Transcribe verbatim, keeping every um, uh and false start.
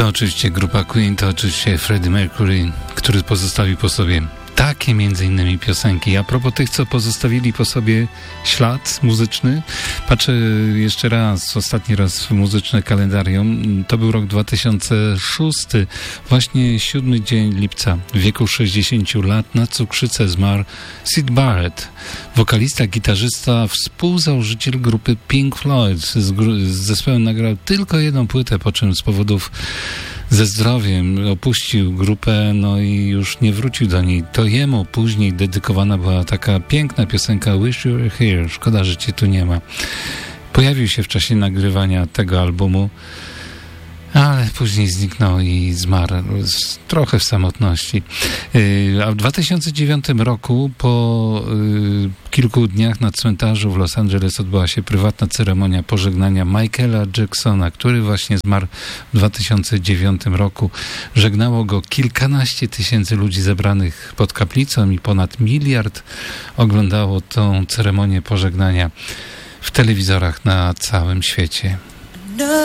To oczywiście grupa Queen, to oczywiście Freddie Mercury, który pozostawił po sobie takie między innymi piosenki. A propos tych, co pozostawili po sobie ślad muzyczny, patrzę jeszcze raz, ostatni raz w muzyczne kalendarium. To był rok dwa tysiące szósty, właśnie siódmy dzień lipca. W wieku sześćdziesięciu lat na cukrzycę zmarł Syd Barrett, wokalista, gitarzysta, współzałożyciel grupy Pink Floyd. Z, gru- z zespołem nagrał tylko jedną płytę, po czym z powodów ze zdrowiem opuścił grupę, no i już nie wrócił do niej. To jemu później dedykowana była taka piękna piosenka Wish You Were Here. Szkoda, że cię tu nie ma. Pojawił się w czasie nagrywania tego albumu, ale później zniknął i zmarł trochę w samotności. A w dwa tysiące dziewiątym roku, po kilku dniach na cmentarzu w Los Angeles odbyła się prywatna ceremonia pożegnania Michaela Jacksona, który właśnie zmarł w dwa tysiące dziewiątym roku. Żegnało go kilkanaście tysięcy ludzi zebranych pod kaplicą i ponad miliard oglądało tą ceremonię pożegnania w telewizorach na całym świecie.